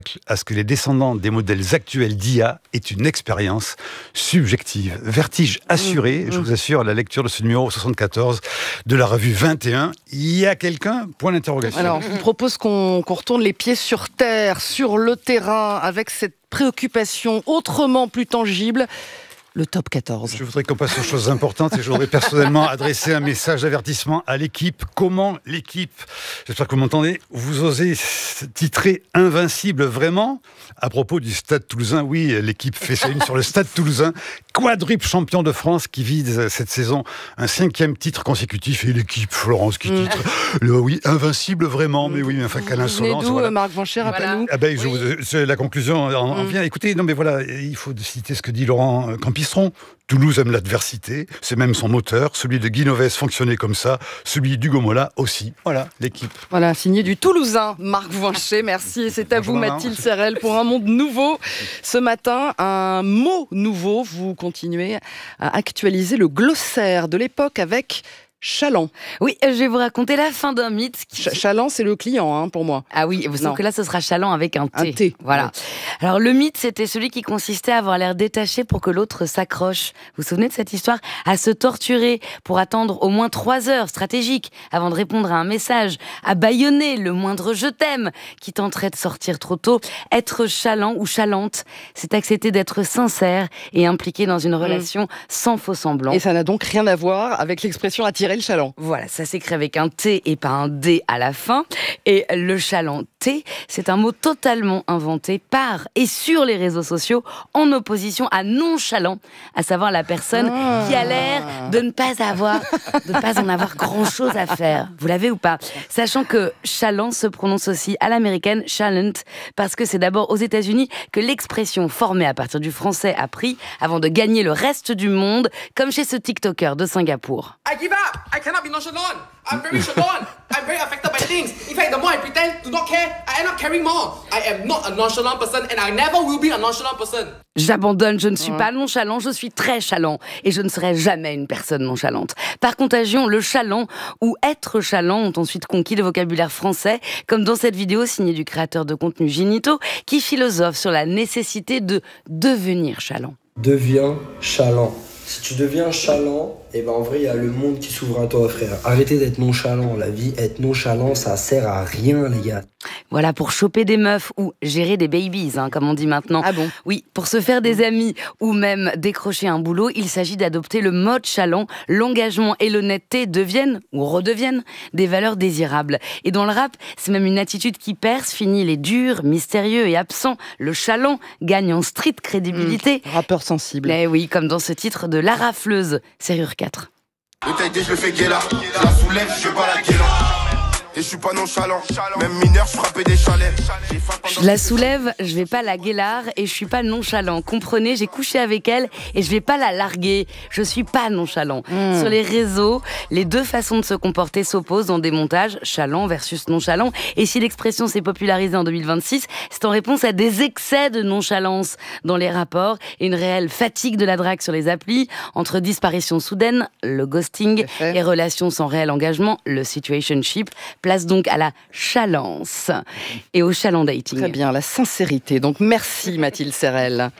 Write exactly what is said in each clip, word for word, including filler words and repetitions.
à ce que les descendants des modèles actuels d'I A aient une expérience subjective. Vertige assuré, mmh, je vous assure, à la lecture de ce numéro soixante-quatorze de la revue vingt et un. Il y a quelqu'un ? Point d'interrogation. Alors, je vous propose qu'on, qu'on retourne les pieds sur terre, sur le terrain, avec cette préoccupation autrement plus tangible. Le top quatorze. Je voudrais qu'on passe aux choses importantes et je voudrais personnellement adresser un message d'avertissement à l'équipe. Comment l'équipe, j'espère que vous m'entendez, vous osez titrer Invincible vraiment à propos du Stade Toulousain. Oui, l'équipe fait sa une sur le Stade Toulousain, quadruple champion de France qui vise cette saison un cinquième titre consécutif et l'équipe Florence qui titre mmh. le, oui, Invincible vraiment, mais oui, enfin quelle insolence. D'où, voilà. Marc Vancher, rappelle-nous. Ah ben, je, oui. je, la conclusion en, en mmh. vient. Écoutez, non mais voilà, il faut citer ce que dit Laurent Campistron. Toulouse aime l'adversité, c'est même son moteur. Celui de Guy Novès fonctionnait comme ça, celui d'Hugo Mola aussi. Voilà, l'équipe. Voilà, signé du Toulousain, Marc Vancher. Merci. Et c'est à Bonjour, vous, Mathilde Serrel, pour un monde nouveau. Ce matin, un mot nouveau. Vous continuez à actualiser le glossaire de l'époque avec Chaland. Oui, je vais vous raconter la fin d'un mythe. Qui... Ch- Chaland, c'est le client, hein, pour moi. Ah oui, sauf que là, ce sera Chaland avec un T. Un T. Voilà. Ouais. Alors, le mythe, c'était celui qui consistait à avoir l'air détaché pour que l'autre s'accroche. Vous vous souvenez de cette histoire ? À se torturer pour attendre au moins trois heures stratégiques avant de répondre à un message, à bâillonner le moindre je t'aime qui tenterait de sortir trop tôt. Être chaland ou chalante, c'est accepter d'être sincère et impliqué dans une relation mmh. sans faux semblant. Et ça n'a donc rien à voir avec l'expression attirer le chaland. Voilà, ça s'écrit avec un T et pas un D à la fin. Et le chalanté, c'est un mot totalement inventé par et sur les réseaux sociaux en opposition à nonchalant, à savoir la personne ah. qui a l'air de ne pas avoir, de ne pas en avoir grand-chose à faire. Vous l'avez ou pas ? Sachant que chaland se prononce aussi à l'américaine chalant, parce que c'est d'abord aux États-Unis que l'expression formée à partir du français a pris avant de gagner le reste du monde, comme chez ce TikToker de Singapour. I give up. I cannot be nonchalant. I'm very nonchalant. I'm very affected by things. In fact, the more I pretend to not care, I end up caring more. I am not a nonchalant person and I never will be a nonchalant person. J'abandonne, je ne suis ouais. pas nonchalant, je suis très chalant et je ne serai jamais une personne nonchalante. Par contagion, le chaland ou être chalant ont ensuite conquis le vocabulaire français, comme dans cette vidéo signée du créateur de contenu Ginito, qui philosophe sur la nécessité de devenir chalant. Deviens chalant. Si tu deviens chalant, eh ben en vrai, il y a le monde qui s'ouvre à toi, frère. Arrêtez d'être nonchalant. La vie, être nonchalant, ça sert à rien, les gars. Voilà, pour choper des meufs ou gérer des babies, hein, comme on dit maintenant. Ah bon ? Oui, pour se faire des amis ou même décrocher un boulot, il s'agit d'adopter le mode chaland. L'engagement et l'honnêteté deviennent, ou redeviennent, des valeurs désirables. Et dans le rap, c'est même une attitude qui perce, finit les durs, mystérieux et absents. Le chaland gagne en street crédibilité. Mmh, rappeur sensible. Mais oui, comme dans ce titre de La Rafleuse, Serrure quatre. Le taille, je le fais guéla, je la soulève, je fais pas la guéla. Et je suis pas nonchalant, même mineur, je frappais des chalets. Je la soulève, je vais pas la guélard et je suis pas nonchalant. Comprenez, j'ai couché avec elle et je vais pas la larguer. Je suis pas nonchalant. Mmh. Sur les réseaux, les deux façons de se comporter s'opposent dans des montages chalant versus nonchalant. Et si l'expression s'est popularisée en deux mille vingt-six, c'est en réponse à des excès de nonchalance dans les rapports et une réelle fatigue de la drague sur les applis, entre disparition soudaine, le ghosting, et relations sans réel engagement, le situationship. Place donc à la chalance et au chaland dating. Très bien, la sincérité. Donc merci Mathilde Serrel.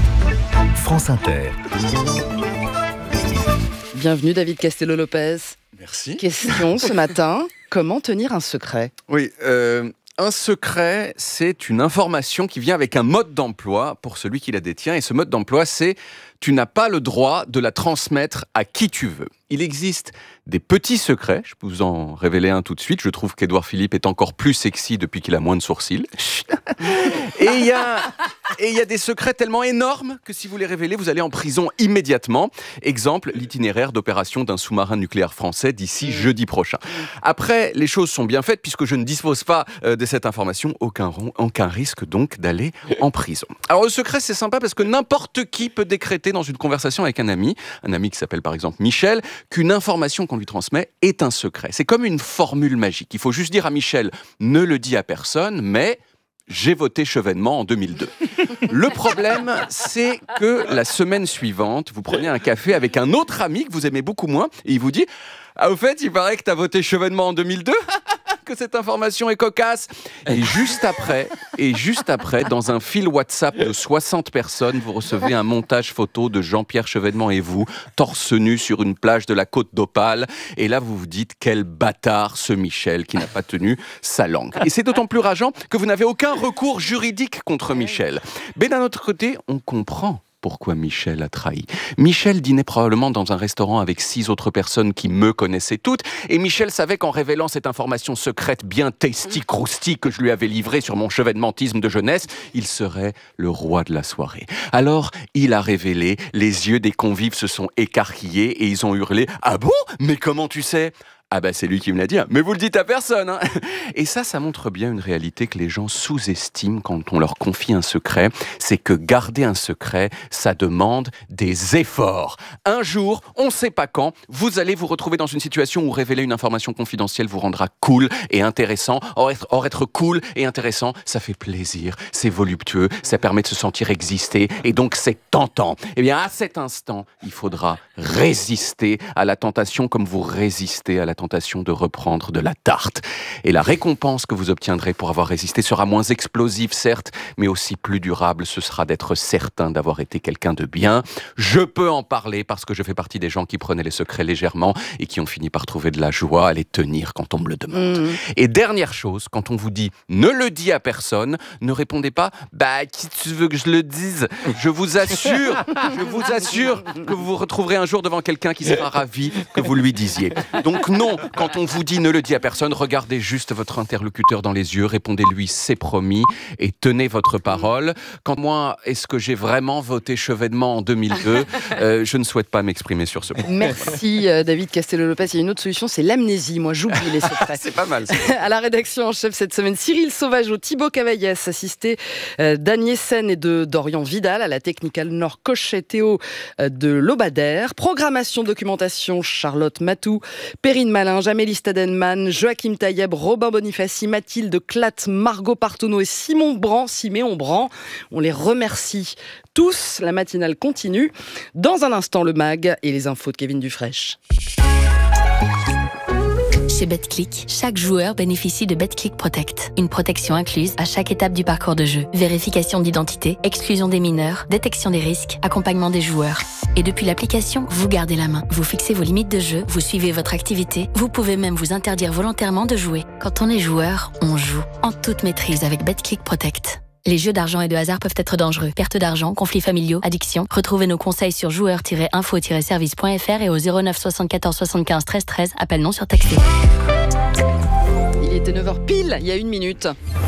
France Inter. Bienvenue David Castello-Lopez. Merci. Question ce matin, comment tenir un secret ? Oui, euh, un secret, c'est une information qui vient avec un mode d'emploi pour celui qui la détient. Et ce mode d'emploi, c'est tu n'as pas le droit de la transmettre à qui tu veux. Il existe des petits secrets, je peux vous en révéler un tout de suite. Je trouve qu'Édouard Philippe est encore plus sexy depuis qu'il a moins de sourcils. Et il y a, et il y a des secrets tellement énormes que si vous les révélez, vous allez en prison immédiatement. Exemple, l'itinéraire d'opération d'un sous-marin nucléaire français d'ici jeudi prochain. Après, les choses sont bien faites puisque je ne dispose pas de cette information. Aucun, aucun risque donc d'aller en prison. Alors le secret, c'est sympa parce que n'importe qui peut décréter dans une conversation avec un ami, un ami qui s'appelle par exemple Michel, qu'une information qu'on lui transmet est un secret. C'est comme une formule magique. Il faut juste dire à Michel, ne le dis à personne, mais j'ai voté Chevènement en deux mille deux. Le problème, c'est que la semaine suivante, vous prenez un café avec un autre ami que vous aimez beaucoup moins, et il vous dit « Ah, au fait, il paraît que t'as voté Chevènement en deux mille deux ?» que cette information est cocasse. Et juste après, et juste après, dans un fil WhatsApp de soixante personnes, vous recevez un montage photo de Jean-Pierre Chevènement et vous, torse nu sur une plage de la côte d'Opale. Et là, vous vous dites, quel bâtard ce Michel qui n'a pas tenu sa langue. Et c'est d'autant plus rageant que vous n'avez aucun recours juridique contre Michel. Mais d'un autre côté, on comprend pourquoi Michel a trahi. Michel dînait probablement dans un restaurant avec six autres personnes qui me connaissaient toutes, et Michel savait qu'en révélant cette information secrète bien tasty, crousty que je lui avais livrée sur mon chevènementisme de jeunesse, il serait le roi de la soirée. Alors, il a révélé, les yeux des convives se sont écarquillés et ils ont hurlé « Ah bon ? Mais comment tu sais ?» Ah bah c'est lui qui me l'a dit, mais vous le dites à personne hein. Et ça, ça montre bien une réalité que les gens sous-estiment quand on leur confie un secret, c'est que garder un secret, ça demande des efforts. Un jour, on ne sait pas quand, vous allez vous retrouver dans une situation où révéler une information confidentielle vous rendra cool et intéressant. Or être, or être cool et intéressant, ça fait plaisir, c'est voluptueux, ça permet de se sentir exister et donc c'est tentant. Et bien à cet instant, il faudra résister à la tentation comme vous résistez à la tentation de reprendre de la tarte. Et la récompense que vous obtiendrez pour avoir résisté sera moins explosive, certes, mais aussi plus durable. Ce sera d'être certain d'avoir été quelqu'un de bien. Je peux en parler parce que je fais partie des gens qui prenaient les secrets légèrement et qui ont fini par trouver de la joie à les tenir quand on me le demande. Mmh. Et dernière chose, quand on vous dit « ne le dis à personne », ne répondez pas « bah, qui tu veux que je le dise ?» Je vous assure, je vous assure que vous vous retrouverez un jour devant quelqu'un qui sera ravi que vous lui disiez. Donc non, quand on vous dit ne le dis à personne, regardez juste votre interlocuteur dans les yeux, répondez-lui c'est promis et tenez votre parole. Quant à moi, est-ce que j'ai vraiment voté Chevènement en deux mille deux euh, Je ne souhaite pas m'exprimer sur ce point. Merci euh, David Castello-Lopez. Il y a une autre solution, c'est l'amnésie. Moi, j'oublie les secrets. C'est pas mal. À la rédaction en chef cette semaine, Cyril Sauvageau, Thibaut Cavaillès, assisté euh, d'Agnès Sen et de Dorian Vidal. À la technique Nord Cochet, Théo euh, de Lobadère. Programmation, documentation, Charlotte Matou, Perrine Malin, Jamélie Stadenman, Joachim Taïeb, Robin Bonifaci, Mathilde Clatte, Margot Partonneau et Simon Brand, Siméon Brand. On les remercie tous. La matinale continue. Dans un instant, le mag et les infos de Kevin Dufresne. Chez BetClick, chaque joueur bénéficie de BetClick Protect. Une protection incluse à chaque étape du parcours de jeu. Vérification d'identité, exclusion des mineurs, détection des risques, accompagnement des joueurs. Et depuis l'application, vous gardez la main. Vous fixez vos limites de jeu, vous suivez votre activité, vous pouvez même vous interdire volontairement de jouer. Quand on est joueur, on joue. En toute maîtrise avec BetClick Protect. Les jeux d'argent et de hasard peuvent être dangereux. Perte d'argent, conflits familiaux, addiction. Retrouvez nos conseils sur joueurs tiret info tiret service point f r et au zéro neuf soixante-quatorze soixante-quinze treize treize. Appel non surtaxé. Il était neuf heures pile, il y a une minute.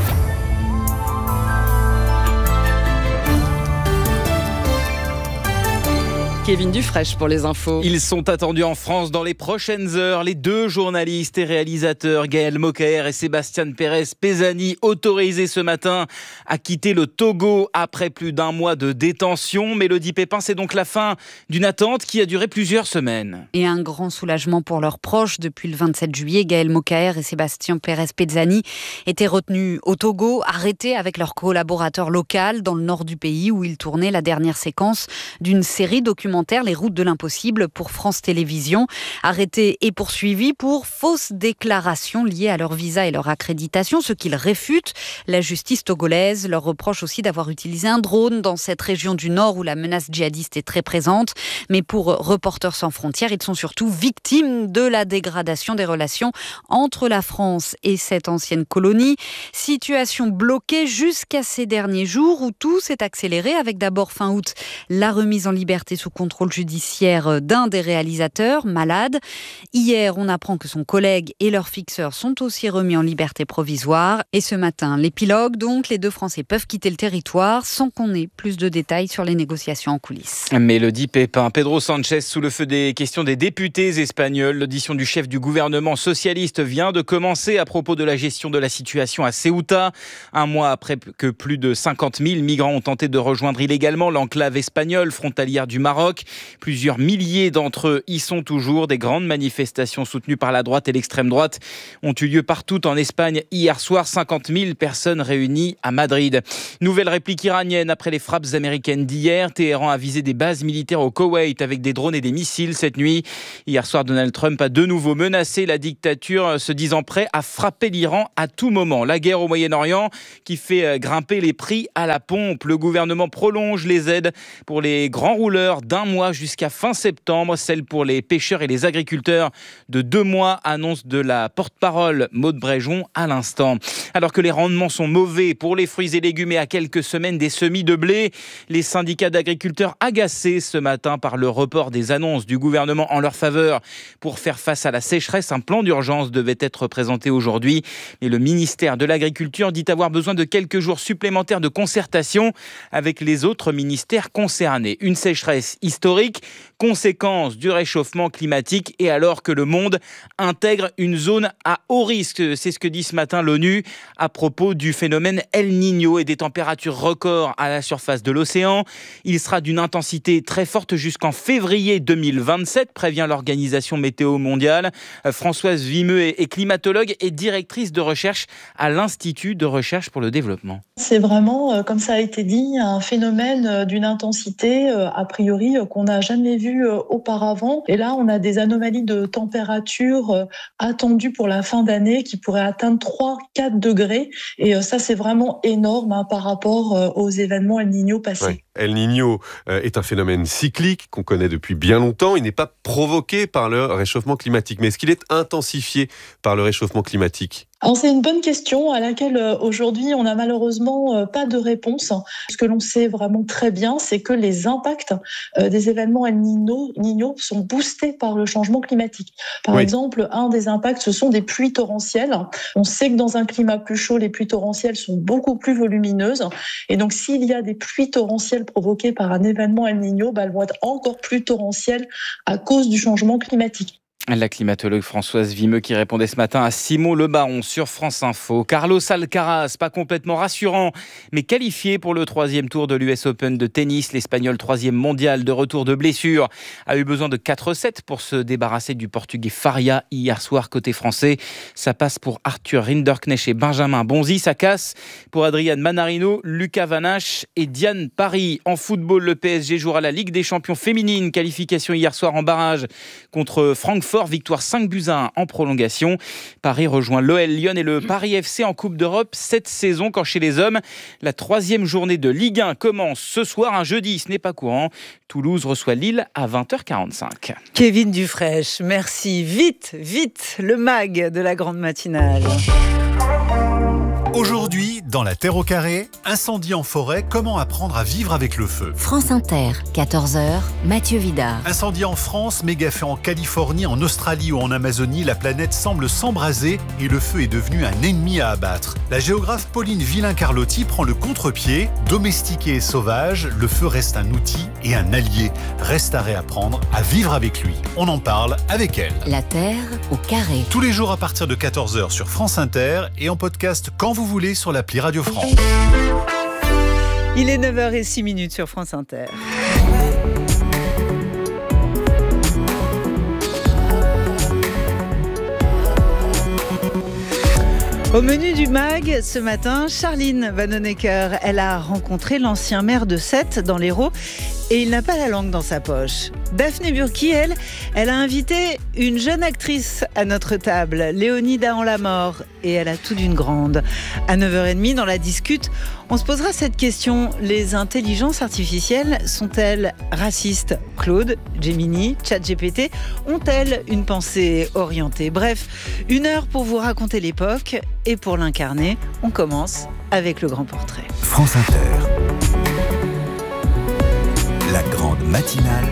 Kevin Dufresne pour les infos. Ils sont attendus en France dans les prochaines heures. Les deux journalistes et réalisateurs Gaël Mokaer et Sébastien Pérez Pézani, autorisés ce matin à quitter le Togo après plus d'un mois de détention. Mélodie Pépin, c'est donc la fin d'une attente qui a duré plusieurs semaines. Et un grand soulagement pour leurs proches. Depuis le vingt-sept juillet, Gaël Mokaer et Sébastien Pérez Pézani étaient retenus au Togo, arrêtés avec leur collaborateur local dans le nord du pays où ils tournaient la dernière séquence d'une série documentaire Les routes de l'impossible pour France Télévisions. Arrêtés et poursuivis pour fausses déclarations liées à leur visa et leur accréditation, ce qu'ils réfutent. La justice togolaise leur reproche aussi d'avoir utilisé un drone dans cette région du Nord où la menace djihadiste est très présente. Mais pour Reporters sans frontières, ils sont surtout victimes de la dégradation des relations entre la France et cette ancienne colonie. Situation bloquée jusqu'à ces derniers jours où tout s'est accéléré avec d'abord fin août la remise en liberté sous contrôle judiciaire d'un des réalisateurs, malade. Hier, on apprend que son collègue et leur fixeur sont aussi remis en liberté provisoire. Et ce matin, l'épilogue, donc, les deux Français peuvent quitter le territoire sans qu'on ait plus de détails sur les négociations en coulisses. Mélodie Pépin, Pedro Sanchez sous le feu des questions des députés espagnols. L'audition du chef du gouvernement socialiste vient de commencer à propos de la gestion de la situation à Ceuta. Un mois après que plus de cinquante mille migrants ont tenté de rejoindre illégalement l'enclave espagnole frontalière du Maroc. Maroc. Plusieurs milliers d'entre eux y sont toujours. Des grandes manifestations soutenues par la droite et l'extrême droite ont eu lieu partout en Espagne hier soir. cinquante mille personnes réunies à Madrid. Nouvelle réplique iranienne après les frappes américaines d'hier. Téhéran a visé des bases militaires au Koweït avec des drones et des missiles cette nuit. Hier soir, Donald Trump a de nouveau menacé la dictature, se disant prêt à frapper l'Iran à tout moment. La guerre au Moyen-Orient qui fait grimper les prix à la pompe. Le gouvernement prolonge les aides pour les grands rouleurs d'un mois jusqu'à fin septembre. Celles pour les pêcheurs et les agriculteurs de deux mois, annonce de la porte-parole Maude Bréjon à l'instant. Alors que les rendements sont mauvais pour les fruits et légumes et à quelques semaines des semis de blé, les syndicats d'agriculteurs agacés ce matin par le report des annonces du gouvernement en leur faveur pour faire face à la sécheresse. Un plan d'urgence devait être présenté aujourd'hui, mais le ministère de l'Agriculture dit avoir besoin de quelques jours supplémentaires de concertation avec les autres ministères concernés. Une sécheresse historique, conséquence du réchauffement climatique et alors que le monde intègre une zone à haut risque. C'est ce que dit ce matin l'ONU à propos du phénomène El Niño et des températures records à la surface de l'océan. Il sera d'une intensité très forte jusqu'en février deux mille vingt-sept, prévient l'Organisation météo mondiale. Françoise Vimeux est climatologue et directrice de recherche à l'Institut de recherche pour le développement. C'est vraiment, comme ça a été dit, un phénomène d'une intensité a priori qu'on n'a jamais vu auparavant. Et là, on a des anomalies de température attendues pour la fin d'année qui pourraient atteindre trois à quatre degrés. Et ça, c'est vraiment énorme hein, par rapport aux événements El Niño passés. Ouais. El Niño est un phénomène cyclique qu'on connaît depuis bien longtemps. Il n'est pas provoqué par le réchauffement climatique. Mais est-ce qu'il est intensifié par le réchauffement climatique ? Alors c'est une bonne question à laquelle euh, aujourd'hui on n'a malheureusement euh, pas de réponse. Ce que l'on sait vraiment très bien, c'est que les impacts euh, des événements El Niño, Niño sont boostés par le changement climatique. Par oui. exemple, un des impacts, ce sont des pluies torrentielles. On sait que dans un climat plus chaud, les pluies torrentielles sont beaucoup plus volumineuses. Et donc s'il y a des pluies torrentielles provoquées par un événement El Niño, bah, elles vont être encore plus torrentielles à cause du changement climatique. La climatologue Françoise Vimeux qui répondait ce matin à Simon Le Baron sur France Info. Carlos Alcaraz, pas complètement rassurant, mais qualifié pour le troisième tour de l'U S Open de tennis. L'Espagnol troisième mondial de retour de blessure a eu besoin de quatre sets pour se débarrasser du Portugais Faria hier soir côté français. Ça passe pour Arthur Rinderknecht et Benjamin Bonzi. Ça casse pour Adrian Manarino, Lucas Van Hache et Diane Parry. En football, le P S G jouera la Ligue des Champions féminine. Qualification hier soir en barrage contre Francfort. Victoire cinq buts à un en prolongation. Paris rejoint l'O L Lyon et le Paris F C en Coupe d'Europe cette saison. Quand chez les hommes, la troisième journée de Ligue un commence ce soir, un jeudi, ce n'est pas courant. Toulouse reçoit Lille à vingt heures quarante-cinq. Kevin Dufresne, merci. Vite, vite, le mag de la grande matinale. Aujourd'hui, dans La Terre au carré, incendie en forêt, comment apprendre à vivre avec le feu ? France Inter, quatorze heures, Mathieu Vidard. Incendie en France, méga-feu en Californie, en Australie ou en Amazonie, la planète semble s'embraser et le feu est devenu un ennemi à abattre. La géographe Pauline Villain-Carlotti prend le contre-pied. Domestiqué et sauvage, le feu reste un outil et un allié. Reste à réapprendre à vivre avec lui. On en parle avec elle. La Terre au carré. Tous les jours à partir de quatorze heures sur France Inter et en podcast quand vous voulez sur l'appli Radio France. Il est neuf heures zéro six sur France Inter. Au menu du mag, ce matin, Charline Vanhoenacker, elle a rencontré l'ancien maire de Sète dans l'Hérault et il n'a pas la langue dans sa poche. Daphné Burki, elle, elle a invité une jeune actrice à notre table, Léonida en la mort, et elle a tout d'une grande. À neuf heures trente, dans la discute, on se posera cette question. Les intelligences artificielles sont-elles racistes ? Claude, Gemini, ChatGPT ont-elles une pensée orientée ? Bref, une heure pour vous raconter l'époque et pour l'incarner. On commence avec le grand portrait. France Inter. La grande matinale.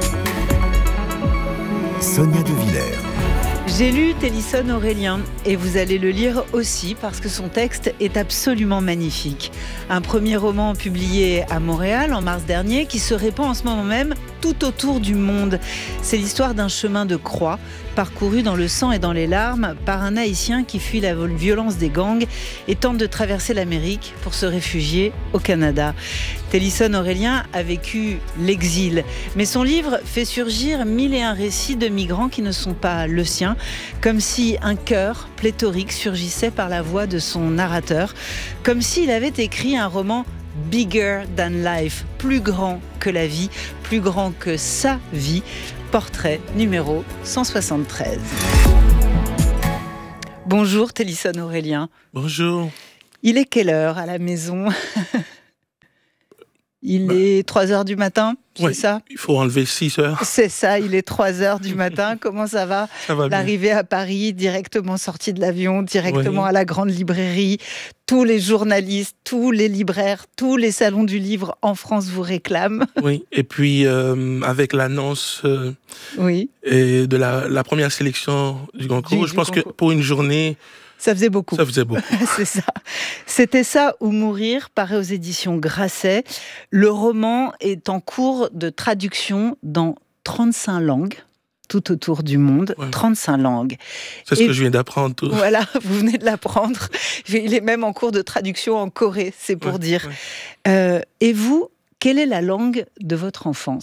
Sonia De Villers. J'ai lu Télisson Aurélien et vous allez le lire aussi parce que son texte est absolument magnifique. Un premier roman publié à Montréal en mars dernier qui se répand en ce moment même tout autour du monde. C'est l'histoire d'un chemin de croix parcouru dans le sang et dans les larmes par un Haïtien qui fuit la violence des gangs et tente de traverser l'Amérique pour se réfugier au Canada. Télisson Aurélien a vécu l'exil, mais son livre fait surgir mille et un récits de migrants qui ne sont pas le sien, comme si un cœur pléthorique surgissait par la voix de son narrateur, comme s'il avait écrit un roman bigger than life, plus grand que la vie, plus grand que sa vie. Portrait numéro cent soixante-treize. Bonjour Télisson Aurélien. Bonjour. Il est quelle heure à la maison ? Il bah, est trois heures du matin, c'est ouais, ça ? Il faut enlever six heures. C'est ça, il est trois heures du matin. Comment ça va ? Ça va bien. L'arrivée à Paris, directement sorti de l'avion, directement oui. à la grande librairie. Tous les journalistes, tous les libraires, tous les salons du livre en France vous réclament. Oui, et puis euh, avec l'annonce euh, oui. et de la, la première sélection du Goncourt, du, je du pense concours. que pour une journée... Ça faisait beaucoup. Ça faisait beaucoup. C'est ça. C'était ça ou mourir, paru aux éditions Grasset. Le roman est en cours de traduction dans trente-cinq langues, tout autour du monde. Ouais. trente-cinq langues. C'est ce Et que je viens d'apprendre. Tout. Voilà, vous venez de l'apprendre. Il est même en cours de traduction en Corée, c'est pour ouais, dire. Ouais. Euh, et vous, quelle est la langue de votre enfance ?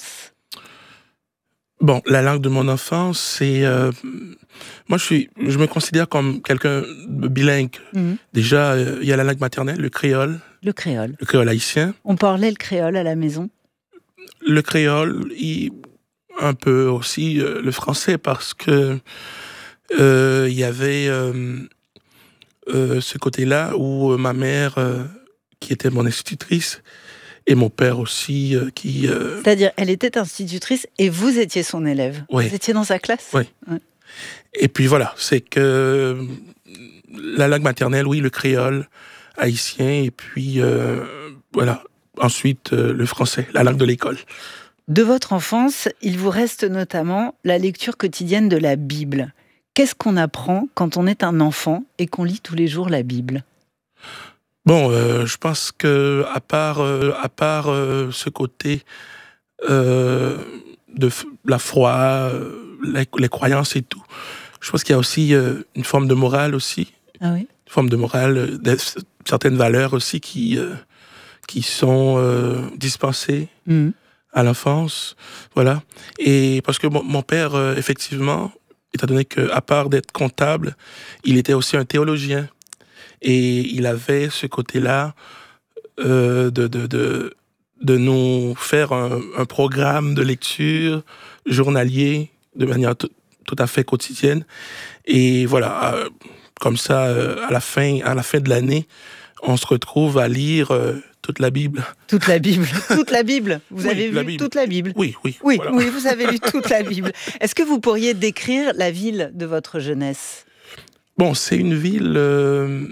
Bon, la langue de mon enfance, c'est... Euh, moi, je, suis, je me considère comme quelqu'un de bilingue. Mm-hmm. Déjà, il euh, y a la langue maternelle, le créole. Le créole. Le créole haïtien. On parlait le créole à la maison ? Le créole, il, un peu aussi euh, le français, parce que il euh, y avait euh, euh, ce côté-là où euh, ma mère, euh, qui était mon institutrice, et mon père aussi, euh, qui... Euh... C'est-à-dire, elle était institutrice et vous étiez son élève. Oui. Vous étiez dans sa classe. Oui. Ouais. Et puis voilà, c'est que la langue maternelle, oui, le créole haïtien, et puis euh, voilà, ensuite euh, le français, la langue de l'école. De votre enfance, il vous reste notamment la lecture quotidienne de la Bible. Qu'est-ce qu'on apprend quand on est un enfant et qu'on lit tous les jours la Bible ? Bon, euh, je pense que à part euh, à part euh, ce côté euh, de f- la foi, euh, les, les croyances et tout, je pense qu'il y a aussi euh, une forme de morale aussi, ah oui. une forme de morale, de, certaines valeurs aussi qui euh, qui sont euh, dispensées mmh. à l'enfance, voilà. Et parce que mon, mon père, euh, effectivement, étant donné que à part d'être comptable, il était aussi un théologien. Et il avait ce côté-là euh, de, de, de, de nous faire un, un programme de lecture journalier de manière t- tout à fait quotidienne. Et voilà, euh, comme ça, euh, à la fin, à la fin de l'année, on se retrouve à lire euh, toute la Bible. Toute la Bible, toute la Bible. Vous oui, avez lu Bible. toute la Bible ? Oui, oui. Oui, voilà. oui, vous avez lu toute la Bible. Est-ce que vous pourriez décrire la ville de votre jeunesse ? Bon, c'est une ville... Euh,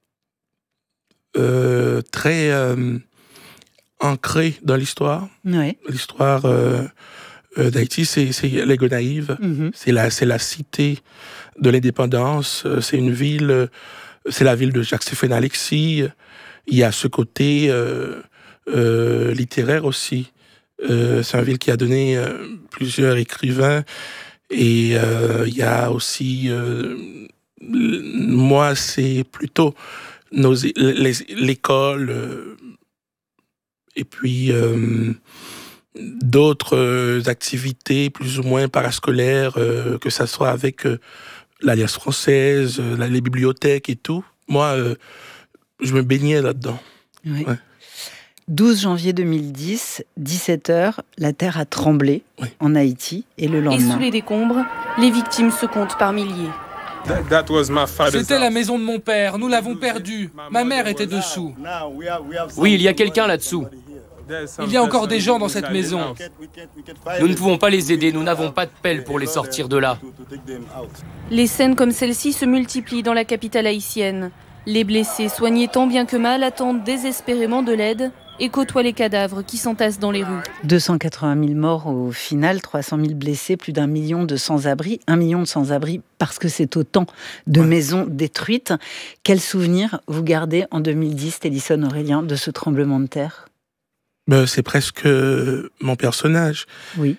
Euh, très euh, ancré dans l'histoire. Oui. L'histoire euh, euh, d'Haïti, c'est, c'est les Gonaïves. Mm-hmm. C'est la, c'est la cité de l'indépendance. C'est une ville, c'est la ville de Jacques-Stéphane Alexis. Il y a ce côté euh, euh, littéraire aussi. Euh, c'est une ville qui a donné euh, plusieurs écrivains. Et euh, il y a aussi... Euh, moi, c'est plutôt... Nos, les, l'école euh, et puis euh, d'autres euh, activités plus ou moins parascolaires, euh, que ça soit avec euh, l'Alliance française, euh, les bibliothèques et tout. Moi, euh, je me baignais là-dedans. Oui. Ouais. douze janvier deux mille dix, dix-sept heures, la terre a tremblé oui. en Haïti et le lendemain. Et sous les décombres, les victimes se comptent par milliers. C'était la maison de mon père, nous l'avons perdue. Ma mère était dessous. Oui, il y a quelqu'un là-dessous. Il y a encore des gens dans cette maison. Nous ne pouvons pas les aider, nous n'avons pas de pelle pour les sortir de là. Les scènes comme celle-ci se multiplient dans la capitale haïtienne. Les blessés, soignés tant bien que mal, attendent désespérément de l'aide et côtoient les cadavres qui s'entassent dans les rues. deux cent quatre-vingt mille morts au final, trois cent mille blessés, plus d'un million de sans-abri. Un million de sans-abri parce que c'est autant de ouais. maisons détruites. Quel souvenir vous gardez en deux mille dix, Télisson Aurélien, de ce tremblement de terre ? Ben, c'est presque mon personnage. Oui.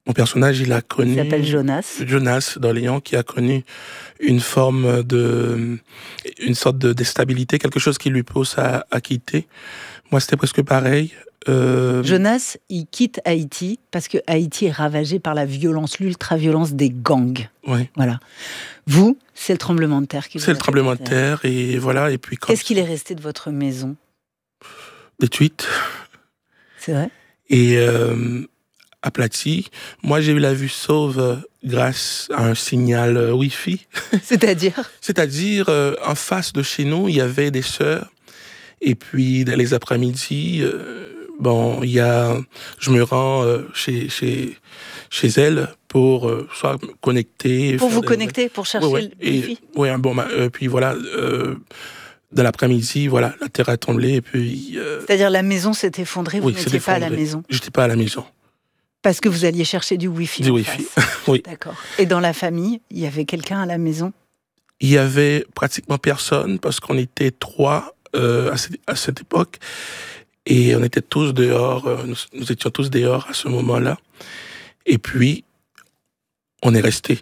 Mon personnage, il a connu... Il s'appelle Jonas. Jonas d'Orléans, qui a connu une forme de... une sorte de déstabilité, quelque chose qui lui pousse à, à quitter. Moi, c'était presque pareil. Euh... Jonas, il quitte Haïti parce que Haïti est ravagé par la violence, l'ultra-violence des gangs. Oui. Voilà. Vous, c'est le tremblement de terre qui vous C'est le tremblement de terre, et voilà. Et puis quand... Qu'est-ce qu'il est resté de votre maison? Des tweets. C'est vrai. Et euh, aplati. Moi, j'ai eu la vue sauve grâce à un signal euh, Wi-Fi. C'est-à-dire C'est-à-dire, euh, en face de chez nous, il y avait des sœurs. Et puis, dans les après-midi, euh, bon, il y a, je me rends euh, chez, chez, chez elles pour euh, soit me connecter. Pour vous des... connecter, pour chercher ouais, ouais. le Wi-Fi. Oui, bon, bah, euh, puis voilà, euh, dans l'après-midi, voilà, la terre a tremblé, et puis... Euh... C'est-à-dire la maison s'est effondrée, vous oui, n'étiez pas à la maison? J'étais pas à la maison. Parce que vous alliez chercher du Wi-Fi. Du Wi-Fi, oui. D'accord. Et dans la famille, il y avait quelqu'un à la maison? Il y avait pratiquement personne, parce qu'on était trois euh, à, cette, à cette époque, et on était tous dehors, euh, nous, nous étions tous dehors à ce moment-là, et puis on est restés.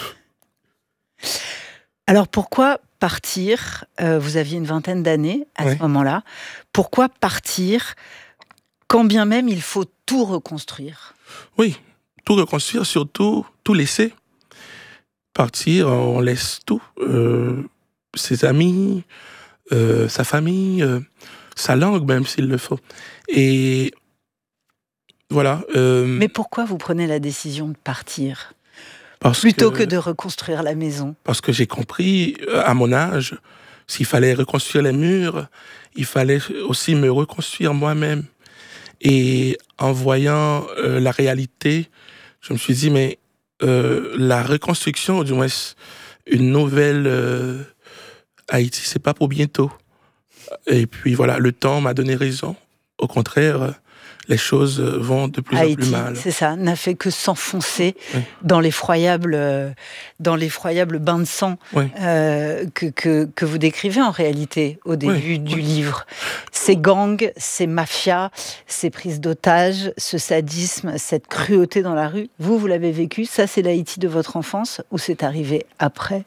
Alors pourquoi partir, euh, vous aviez une vingtaine d'années à oui. ce moment-là, pourquoi partir quand bien même il faut tout reconstruire? Oui, tout reconstruire, surtout tout laisser. Partir, on laisse tout. Euh, ses amis, euh, sa famille, euh, sa langue même s'il le faut. Et voilà. Euh, Mais pourquoi vous prenez la décision de partir parce plutôt que, que de reconstruire la maison? Parce que j'ai compris, à mon âge, s'il fallait reconstruire les murs, il fallait aussi me reconstruire moi-même. Et en voyant euh, la réalité, je me suis dit, mais euh, la reconstruction, ou du moins une nouvelle euh, Haïti, c'est pas pour bientôt. Et puis voilà, le temps m'a donné raison. Au contraire, les choses vont de plus Haïti, en plus mal. C'est ça, n'a fait que s'enfoncer oui. dans l'effroyable, euh, dans l'effroyable bain de sang oui. euh, que, que, que vous décrivez en réalité au début oui. du oui. livre. Ces gangs, ces mafias, ces prises d'otages, ce sadisme, cette cruauté dans la rue, vous, vous l'avez vécu, ça c'est l'Haïti de votre enfance ou c'est arrivé après?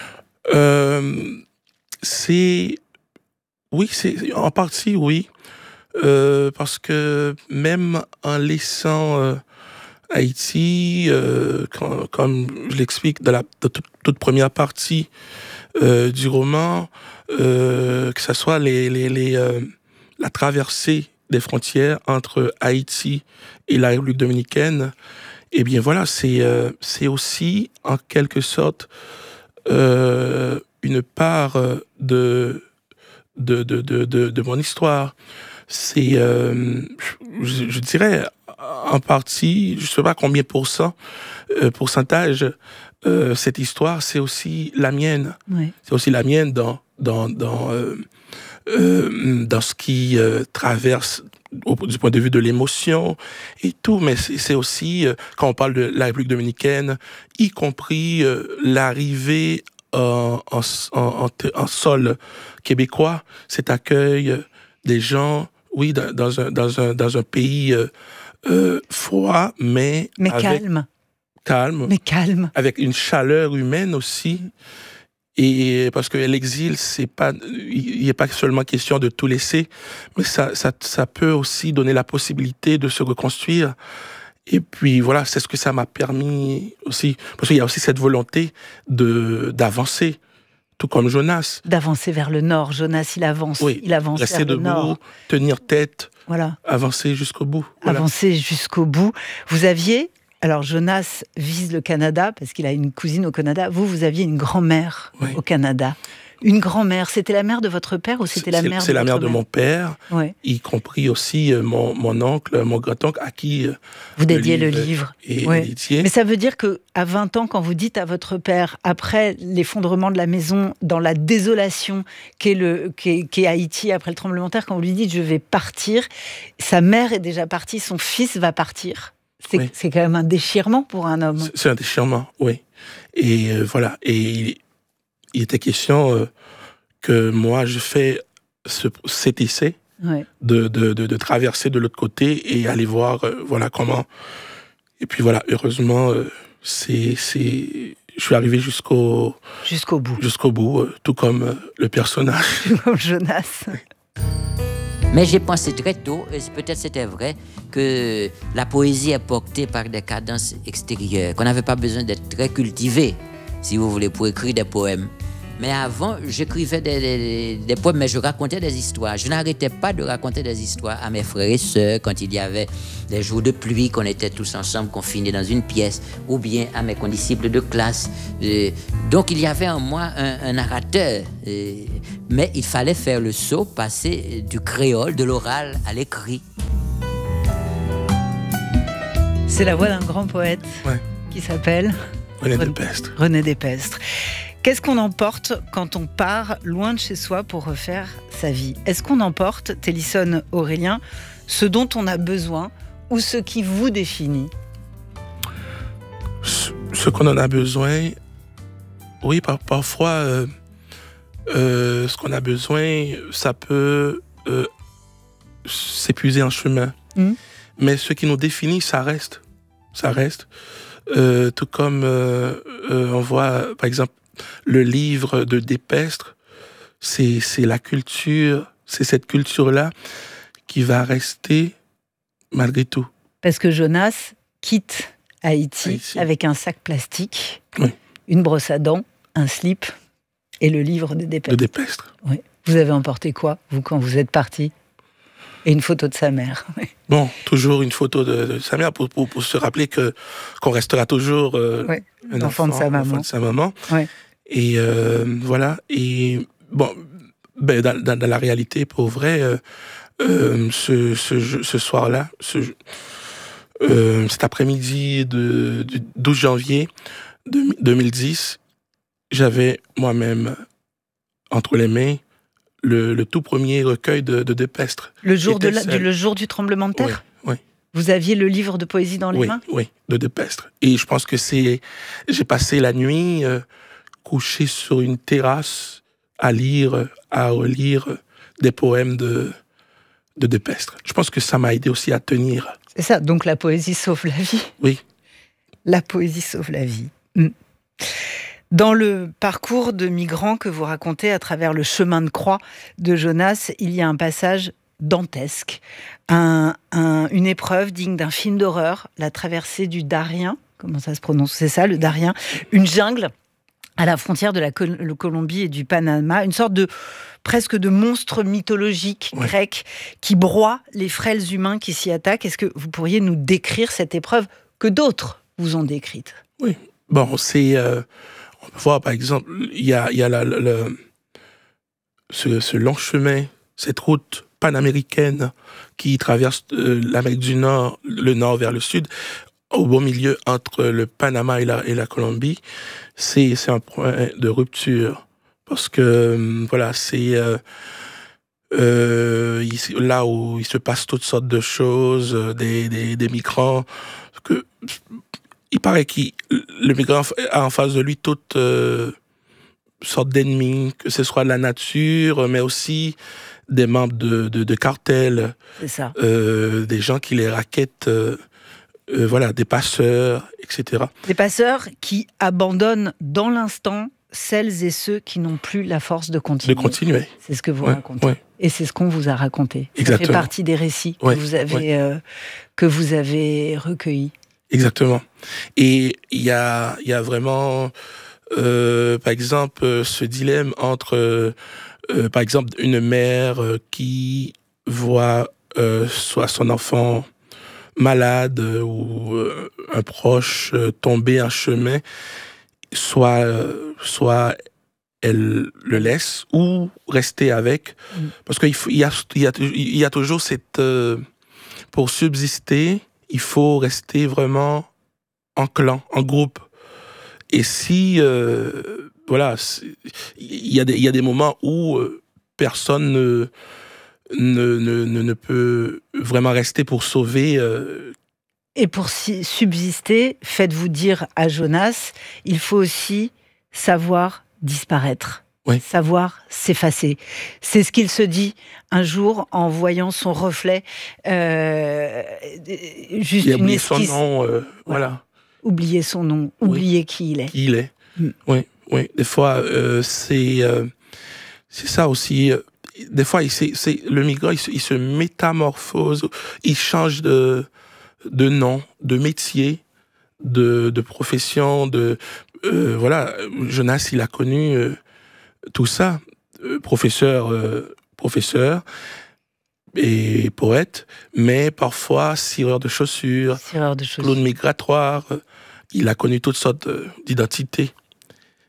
euh, C'est... Oui, c'est en partie, oui. Euh, parce que même en laissant euh, Haïti, euh, quand, comme je l'explique dans la dans toute, toute première partie euh, du roman, euh, que ce soit les, les, les, euh, la traversée des frontières entre Haïti et la République dominicaine, eh bien voilà, c'est euh, c'est aussi en quelque sorte euh, une part de, de, de, de, de, de mon histoire. C'est, euh, je, je dirais, en partie, je ne sais pas combien pour cent, euh, pourcentage, euh, cette histoire, c'est aussi la mienne. Oui. C'est aussi la mienne dans, dans, dans, euh, euh, dans ce qui euh, traverse au, du point de vue de l'émotion et tout, mais c'est, c'est aussi, euh, quand on parle de la République dominicaine, y compris euh, l'arrivée en, en, en, en, en sol québécois, cet accueil des gens... Oui, dans, dans, un, dans, un, dans un pays euh, euh, froid, mais... Mais avec, calme. Calme. Mais calme. Avec une chaleur humaine aussi. Et parce que l'exil, c'est pas, il n'est pas seulement question de tout laisser, mais ça, ça, ça peut aussi donner la possibilité de se reconstruire. Et puis voilà, c'est ce que ça m'a permis aussi. Parce qu'il y a aussi cette volonté de, d'avancer. Tout comme Jonas. D'avancer vers le nord. Jonas, il avance. Oui, il avance rester vers debout, le nord. tenir tête, voilà. Avancer jusqu'au bout. Voilà. Avancer jusqu'au bout. Vous aviez, alors Jonas vise le Canada, parce qu'il a une cousine au Canada. Vous, vous aviez une grand-mère oui. au Canada. Une grand-mère, c'était la mère de votre père ou c'était la c'est, mère c'est de la votre mère de mère mon père, ouais. y compris aussi mon, mon oncle, mon grand-oncle, à qui vous dédiez le livre. Le livre ouais. dédié. Mais ça veut dire qu'à vingt ans, quand vous dites à votre père, après l'effondrement de la maison, dans la désolation qu'est, le, qu'est, qu'est Haïti après le tremblement de terre, quand vous lui dites « je vais partir », sa mère est déjà partie, son fils va partir. C'est, oui. c'est quand même un déchirement pour un homme. C'est, c'est un déchirement, oui. Et euh, voilà. Et il, il était question... Euh, que moi, je fais ce, cet essai ouais. de, de, de, de traverser de l'autre côté et aller voir euh, voilà, comment Et puis voilà, heureusement, euh, c'est, c'est, je suis arrivé jusqu'au jusqu'au bout, jusqu'au bout, euh, tout comme euh, le personnage, comme Jonas. Mais j'ai pensé très tôt, et peut-être c'était vrai, que la poésie est portée par des cadences extérieures, qu'on n'avait pas besoin d'être très cultivé, si vous voulez, pour écrire des poèmes. Mais avant, j'écrivais des, des, des poèmes, mais je racontais des histoires. Je n'arrêtais pas de raconter des histoires à mes frères et sœurs quand il y avait des jours de pluie, qu'on était tous ensemble confinés dans une pièce, ou bien à mes condisciples de classe. Euh, donc il y avait en moi un, un narrateur, euh, mais il fallait faire le saut, passer du créole, de l'oral à l'écrit. C'est la voix d'un grand poète ouais. qui s'appelle René Despestre. René Despestre. Qu'est-ce qu'on emporte quand on part loin de chez soi pour refaire sa vie ? Est-ce qu'on emporte, Télisson Aurélien, ce dont on a besoin ou ce qui vous définit ? Ce, ce qu'on en a besoin, oui, par, parfois, euh, euh, ce qu'on a besoin, ça peut euh, s'épuiser en chemin. Mmh. Mais ce qui nous définit, ça reste. Ça reste. Euh, tout comme euh, euh, on voit, par exemple, le livre de Despestre, c'est, c'est la culture, c'est cette culture-là qui va rester malgré tout. Parce que Jonas quitte Haïti, Haïti. avec un sac plastique, oui. une brosse à dents, un slip et le livre de Despestre. De Despestre. Oui. Vous avez emporté quoi, vous, quand vous êtes parti ? Et une photo de sa mère. Bon, toujours une photo de, de sa mère pour, pour, pour se rappeler que, qu'on restera toujours euh, ouais, un enfant, enfant de sa maman. De sa maman. Ouais. Et euh, voilà. Et bon, ben, dans, dans, dans la réalité, pour vrai, euh, euh, ce, ce, ce soir-là, ce, euh, cet après-midi de, du douze janvier deux mille dix, j'avais moi-même entre les mains Le, le tout premier recueil de, de Despestre. Le jour, de la, du, le jour du tremblement de terre ? Oui, oui. Vous aviez le livre de poésie dans les oui, mains ? Oui, de Despestre. Et je pense que c'est... J'ai passé la nuit euh, couché sur une terrasse à lire, à relire des poèmes de, de Despestre. Je pense que ça m'a aidé aussi à tenir. C'est ça, donc la poésie sauve la vie ? Oui. La poésie sauve la vie. Mmh. Dans le parcours de migrants que vous racontez à travers le chemin de croix de Jonas, il y a un passage dantesque, un, un, une épreuve digne d'un film d'horreur, la traversée du Darien, comment ça se prononce, c'est ça, le Darien, une jungle à la frontière de la Col- Colombie et du Panama, une sorte de presque de monstre mythologique ouais. grec qui broie les frêles humains qui s'y attaquent. Est-ce que vous pourriez nous décrire cette épreuve que d'autres vous ont décrite ? Oui, bon, c'est... Euh... On peut voir, par exemple, il y a, y a la, la, la, ce, ce long chemin, cette route panaméricaine qui traverse euh, l'Amérique du Nord, le nord vers le sud, au beau milieu entre le Panama et la, et la Colombie. C'est, c'est un point de rupture. Parce que, euh, voilà, c'est euh, euh, là où il se passe toutes sortes de choses, des, des, des migrants, que... Il paraît que le migrant a en face de lui toutes euh, sortes d'ennemis, que ce soit la nature, mais aussi des membres de, de, de cartels, c'est ça. Euh, des gens qui les raquettent, euh, euh, voilà, des passeurs, et cetera. Des passeurs qui abandonnent dans l'instant celles et ceux qui n'ont plus la force de continuer. De continuer. C'est ce que vous ouais, racontez. Ouais. Et c'est ce qu'on vous a raconté. Exactement. Ça fait partie des récits que, ouais, vous, avez, ouais. euh, que vous avez recueillis. Exactement. Et il y a, y a vraiment, euh, par exemple, ce dilemme entre, euh, euh, par exemple, une mère euh, qui voit euh, soit son enfant malade euh, ou euh, un proche euh, tomber en chemin, soit, euh, soit elle le laisse ou rester avec. Mmh. Parce qu'il faut, y a, y a, y a toujours cette... Euh, pour subsister, il faut rester vraiment en clan, en groupe. Et si, euh, voilà, il y, y a des moments où euh, personne ne, ne, ne, ne peut vraiment rester pour sauver. Euh... Et pour subsister, faites-vous dire à Jonas, il faut aussi savoir disparaître. Oui. savoir s'effacer. C'est ce qu'il se dit un jour en voyant son reflet. Euh, juste il a une oublié esquisse. son nom, euh, voilà. Oublier son nom, oublier oui. qui il est. Qui il est. Mm. Oui, oui. Des fois, euh, c'est euh, c'est ça aussi. Des fois, il, c'est, c'est, le migrant, il se, il se métamorphose, il change de, de nom, de métier, de, de profession, de euh, voilà. Jonas, il a connu euh, tout ça, euh, professeur, euh, professeur. Et poète, mais parfois cireur de chaussures, cireur de chaussures. clown migratoire. Il a connu toutes sortes d'identités.